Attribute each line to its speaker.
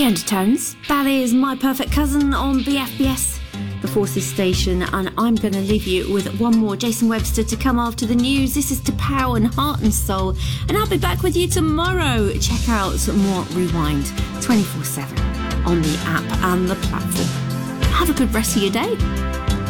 Speaker 1: The Undertones. Ballet is My Perfect Cousin on BFBS, the Forces station, and I'm going to leave you with one more Jason Webster to come after the news. This is To Power and Heart and Soul, and I'll be back with you tomorrow. Check out some more Rewind 24/7 on the app and the platform. Have a good rest of your day.